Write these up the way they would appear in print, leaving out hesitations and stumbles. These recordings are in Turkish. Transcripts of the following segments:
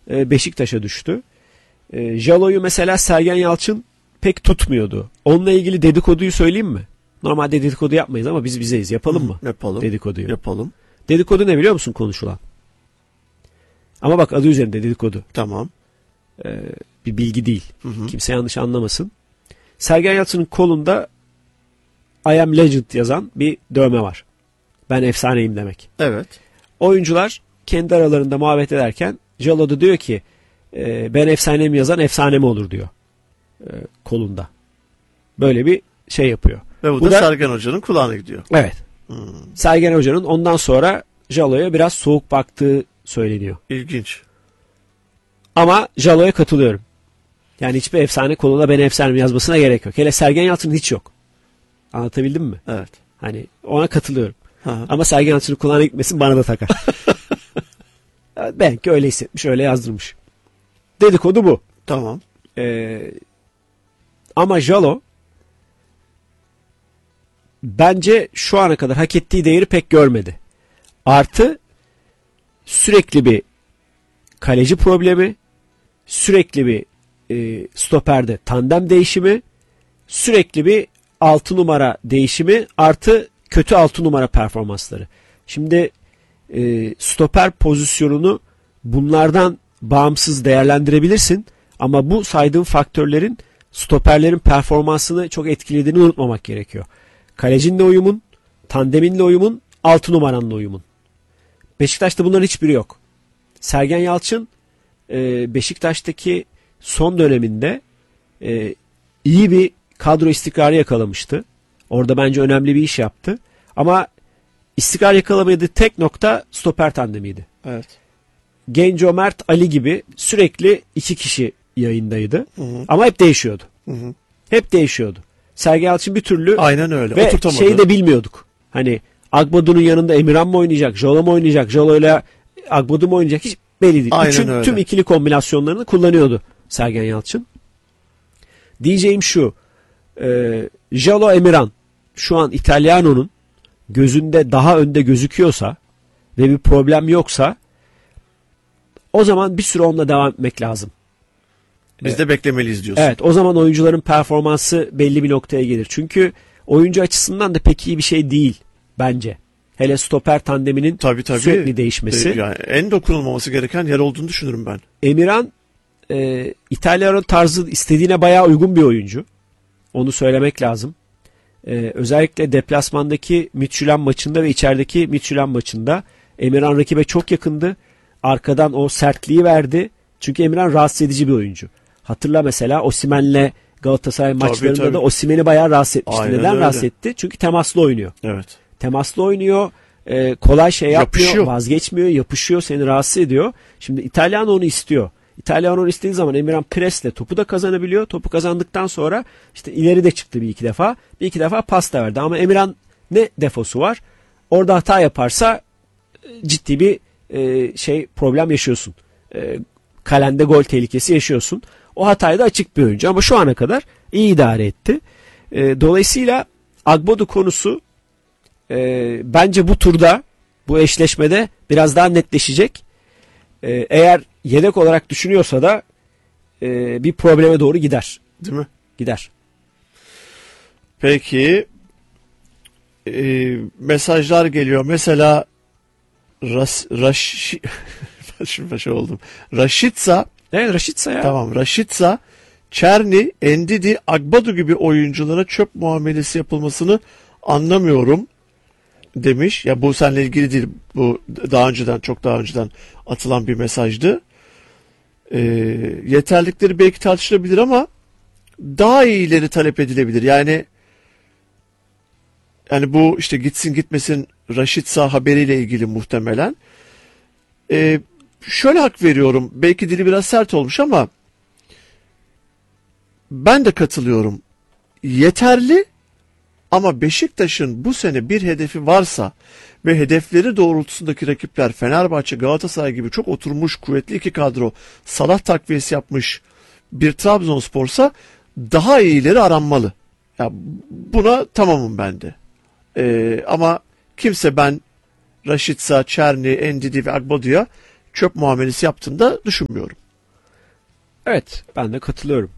Beşiktaş'a düştü. Jalo'yu mesela Sergen Yalçın pek tutmuyordu. Onunla ilgili dedikoduyu söyleyeyim mi? Normalde dedikodu yapmayız ama biz bizeyiz. Yapalım mı? Yapalım. Dedikoduyu. Yapalım. Dedikodu ne biliyor musun konuşulan? Ama bak adı üzerinde dedikodu. Tamam. Bir bilgi değil. Kimse yanlış anlamasın. Sergen Yalçın'ın kolunda I am legend yazan bir dövme var. Ben efsaneyim demek. Evet. Oyuncular kendi aralarında muhabbet ederken Jalo da diyor ki ben efsaneyim yazan efsane mi olur diyor. Kolunda. Böyle bir şey yapıyor. Ve bu da Sergen Hoca'nın kulağına gidiyor. Evet. Sergen Hoca'nın ondan sonra Jalo'ya biraz soğuk baktığı söyleniyor. İlginç. Ama Jalo'ya katılıyorum. Yani hiçbir efsane koluna ben efsaneyim yazmasına gerek yok. Hele Sergen Yalçın'ın hiç yok. Anlatabildim mi? Evet. Hani ona katılıyorum. Hı. Ama Sergen Yalçın'ın kulağına gitmesin bana da takar. Belki öyle hissetmiş, öyle yazdırmış. Dedikodu bu. Tamam. Ama Jalo bence şu ana kadar hak ettiği değeri pek görmedi. Artı sürekli bir kaleci problemi, sürekli bir stoperde tandem değişimi, sürekli bir 6 numara değişimi artı kötü 6 numara performansları. Şimdi stoper pozisyonunu bunlardan bağımsız değerlendirebilirsin ama bu saydığım faktörlerin stoperlerin performansını çok etkilediğini unutmamak gerekiyor. Kalecinle uyumun, tandeminle uyumun, 6 numaranla uyumun. Beşiktaş'ta bunların hiçbiri yok. Sergen Yalçın Beşiktaş'taki son döneminde iyi bir kadro istikrarı yakalamıştı. Orada bence önemli bir iş yaptı. Ama istikrar yakalamadığı tek nokta stoper tandemiydi. Evet. Genco, Mert, Ali gibi sürekli 2 kişi yayındaydı. Ama hep değişiyordu. Hep değişiyordu. Sergen Yalçın bir türlü aynen öyle. Ve oturtamadı. şeyi de bilmiyorduk. Hani Agbadu'nun yanında Emirhan mı oynayacak, Jalo mu oynayacak, Jalo'yla Agbadu mu oynayacak hiç belli değil. Aynen öyle. Tüm ikili kombinasyonlarını kullanıyordu Sergen Yalçın. Diyeceğim şu. Jalo Emirhan şu an İtalyano'nun gözünde daha önde gözüküyorsa ve bir problem yoksa o zaman bir süre onunla devam etmek lazım. Biz de beklemeliyiz diyorsun. Evet, o zaman oyuncuların performansı belli bir noktaya gelir. Çünkü oyuncu açısından da pek iyi bir şey değil bence. Hele stoper tandeminin tabii. sürekli değişmesi. Yani en dokunulmaması gereken yer olduğunu düşünürüm ben. Emirhan İtalyan tarzı istediğine bayağı uygun bir oyuncu. Onu söylemek lazım. Özellikle deplasmandaki Midtjylland maçında ve içerideki Midtjylland maçında Emirhan rakibe çok yakındı. Arkadan o sertliği verdi. Çünkü Emirhan rahatsız edici bir oyuncu. Hatırla mesela Osimhen'le Galatasaray maçlarında da Osimhen'i bayağı rahatsız etmişti. Aynen Neden öyle. rahatsız etti? Çünkü temaslı oynuyor. Evet. Temaslı oynuyor. Kolay şey yapmıyor. Yapışıyor. Vazgeçmiyor. Yapışıyor. Seni rahatsız ediyor. Şimdi İtalyan onu istiyor. İtalyan onu istediği zaman Emirhan presle topu da kazanabiliyor. Topu kazandıktan sonra işte ileri de çıktı bir iki defa. Bir iki defa pas da verdi. Ama Emirhan ne defosu var? Orada hata yaparsa ciddi bir problem yaşıyorsun. Kalende gol tehlikesi yaşıyorsun. O hatayı da açık bir oyuncu ama şu ana kadar iyi idare etti. Dolayısıyla Agbodu konusu bence bu turda, bu eşleşmede biraz daha netleşecek. Eğer yedek olarak düşünüyorsa da bir probleme doğru gider. Değil mi? Gider. Peki mesajlar geliyor. Mesela oldum. Raşitsa. Evet, Raşitsa ya. Tamam, Raşitsa, Çerni, Endidi, Agbadu gibi oyunculara çöp muamelesi yapılmasını anlamıyorum demiş. Ya bu seninle ilgili değil. Bu çok daha önceden atılan bir mesajdı. Yeterlikleri belki tartışılabilir ama daha iyileri talep edilebilir. Yani bu işte gitsin gitmesin Raşitsa haberiyle ilgili muhtemelen. Şöyle hak veriyorum. Belki dili biraz sert olmuş ama ben de katılıyorum. Yeterli ama Beşiktaş'ın bu sene bir hedefi varsa ve hedefleri doğrultusundaki rakipler Fenerbahçe, Galatasaray gibi çok oturmuş kuvvetli iki kadro, Salah takviyesi yapmış bir Trabzonspor'sa daha iyileri aranmalı. Ya buna tamamım ben de. Ama kimse ben Raşitsa, Çerni, Endidi ve Agbadu'ya çöp muamelesi yaptığını da düşünmüyorum. Evet, ben de katılıyorum.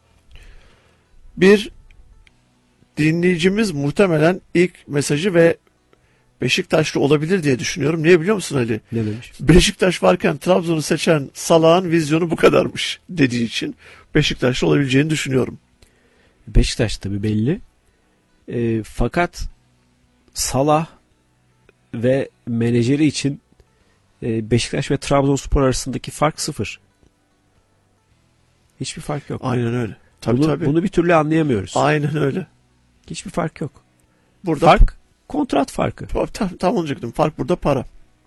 Bir dinleyicimiz muhtemelen ilk mesajı ve Beşiktaşlı olabilir diye düşünüyorum. Niye biliyor musun Ali? Ne demiş? Beşiktaş varken Trabzon'u seçen salağın vizyonu bu kadarmış dediği için Beşiktaşlı olabileceğini düşünüyorum. Beşiktaş tabii belli. Fakat Salah ve menajeri için Beşiktaş ve Trabzonspor arasındaki fark sıfır. Hiçbir fark yok. Aynen öyle. Tabii bunu, tabii. bunu bir türlü anlayamıyoruz. Aynen öyle. Hiçbir fark yok. Burada Fark kontrat farkı. tam olacaktım. Fark burada para.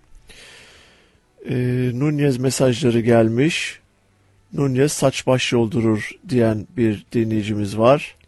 Nunez mesajları gelmiş. Nunez saç baş yoldurur diyen bir dinleyicimiz var.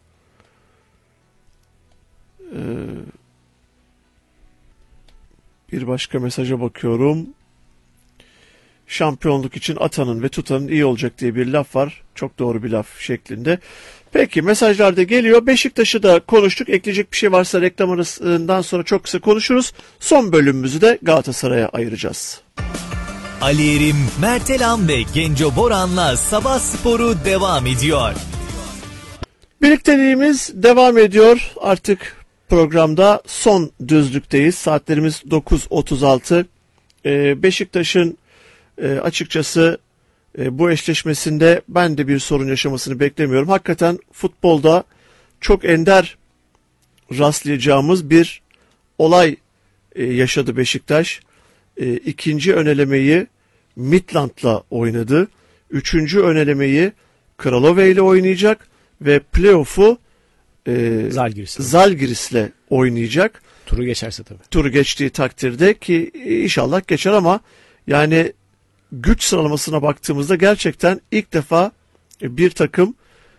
Bir başka mesaja bakıyorum. Şampiyonluk için atanın ve tutanın iyi olacak diye bir laf var. Çok doğru bir laf şeklinde. Peki mesajlar da geliyor. Beşiktaş'ı da konuştuk. Ekleyecek bir şey varsa reklam arasından sonra çok kısa konuşuruz. Son bölümümüzü de Galatasaray'a ayıracağız. Ali Erim, Mert Elam ve Genco Boran'la Sabah Sporu devam ediyor. Birlikteliğimiz devam ediyor. Artık programda son düzlükteyiz. Saatlerimiz 9.36. Beşiktaş'ın açıkçası bu eşleşmesinde ben de bir sorun yaşamasını beklemiyorum. Hakikaten futbolda çok ender rastlayacağımız bir olay yaşadı Beşiktaş. İkinci önelemeyi Midland'la oynadı. Üçüncü önelemeyi Kralove ile oynayacak ve playoff'u Zalgiris'le oynayacak. Turu geçerse tabii. Turu geçtiği takdirde ki inşallah geçer ama yani güç sıralamasına baktığımızda gerçekten ilk defa bir takım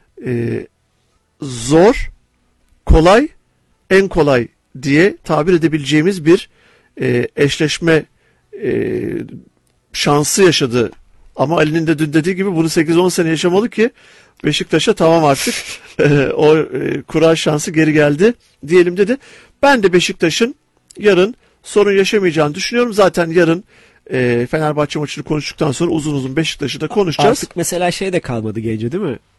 zor, kolay, en kolay diye tabir edebileceğimiz bir eşleşme şansı yaşadı. Ama Ali'nin de dün dediği gibi bunu 8-10 sene yaşamalı ki Beşiktaş'a tamam artık o kura şansı geri geldi diyelim dedi. Ben de Beşiktaş'ın yarın sorun yaşamayacağını düşünüyorum. Zaten yarın Fenerbahçe maçını konuştuktan sonra uzun uzun Beşiktaş'ı da konuşacağız. Artık mesela şey de kalmadı Gence, değil mi?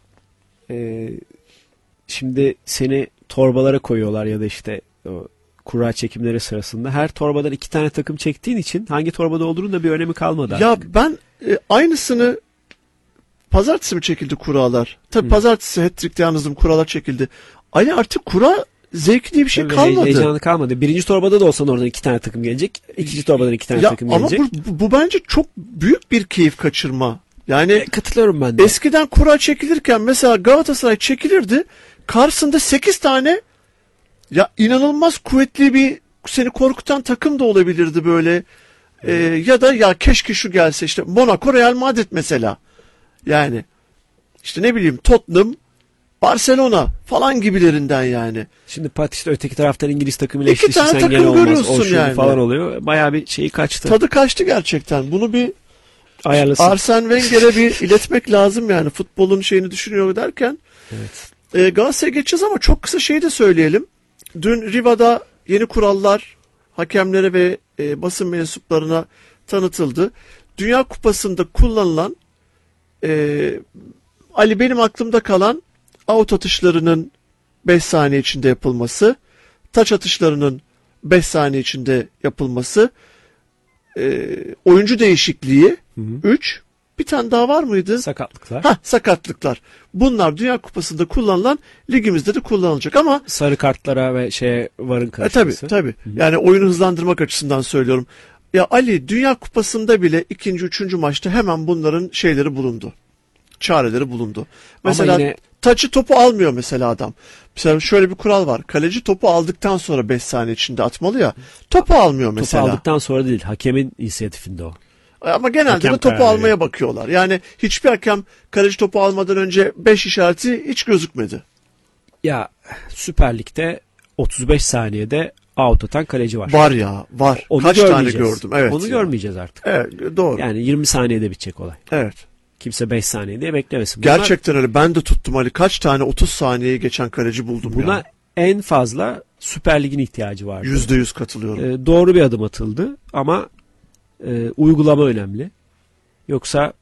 Şimdi seni torbalara koyuyorlar ya da işte o kura çekimleri sırasında. Her torbadan 2 tane takım çektiğin için hangi torbada olduğunun da bir önemi kalmadı artık. Ya ben aynısını pazartesi mi çekildi kuralar? Tabii pazartesi hat-trick'te yalnızım kuralar çekildi. Ali artık kura zevki diye bir şey Tabii kalmadı. Heyecanı kalmadı. Birinci torbada da olsan oradan 2 tane takım gelecek. İkinci torbadan 2 tane takım ama gelecek. bu bence çok büyük bir keyif kaçırma. Yani Katılıyorum ben de. eskiden kura çekilirken mesela Galatasaray çekilirdi. Karşısında 8 tane ya inanılmaz kuvvetli bir seni korkutan takım da olabilirdi böyle. Ya da ya keşke şu gelse işte Monaco Real Madrid mesela. Yani işte ne bileyim Tottenham Barcelona falan gibilerinden yani. Şimdi Pat işte öteki taraftan İngiliz takımıyla İki tane eşleşirsen takım gene olmaz. görüyorsun O şu yani. falan oluyor. Bayağı bir şeyi kaçtı. Tadı kaçtı gerçekten. Bunu bir Ayarlasın. Arsene Wenger'e bir iletmek lazım yani futbolun şeyini düşünüyor derken. Evet. Galatasaray'a geçeceğiz ama çok kısa şeyi de söyleyelim. Dün Riva'da yeni kurallar hakemlere ve basın mensuplarına tanıtıldı. Dünya Kupası'nda kullanılan Ali benim aklımda kalan out atışlarının 5 saniye içinde yapılması, taç atışlarının 5 saniye içinde yapılması, oyuncu değişikliği 3, bir tane daha var mıydı? Sakatlıklar. Sakatlıklar. Bunlar Dünya Kupası'nda kullanılan, ligimizde de kullanılacak ama Sarı kartlara ve varın karşısı. tabii. Yani oyunu hızlandırmak açısından söylüyorum. Ya Ali Dünya Kupası'nda bile ikinci, üçüncü maçta hemen bunların şeyleri bulundu. Çareleri bulundu. Mesela yine taçı topu almıyor mesela adam. Mesela şöyle bir kural var. Kaleci topu aldıktan sonra 5 saniye içinde atmalı ya. Topu almıyor mesela. topu aldıktan sonra değil. Hakemin inisiyatifinde o. Ama genelde Hakem de topu karar almaya veriyor. bakıyorlar. Yani hiçbir hakem kaleci topu almadan önce 5 işareti hiç gözükmedi. Ya Süper Lig'de 35 saniyede out atan kaleci var. Var ya, var. Onu Kaç tane görmeyeceğiz. gördüm. Evet. Onu ya. görmeyeceğiz artık. Evet, doğru. Yani 20 saniyede bitecek olay. Evet. Kimse 5 saniye diye beklemesin. Bunlar, Gerçekten öyle. Ben de tuttum Ali. Kaç tane 30 saniyeyi geçen kaleci buldum buna ya. en fazla Süper Lig'in ihtiyacı vardı. %100 katılıyorum. Doğru bir adım atıldı ama uygulama önemli. Yoksa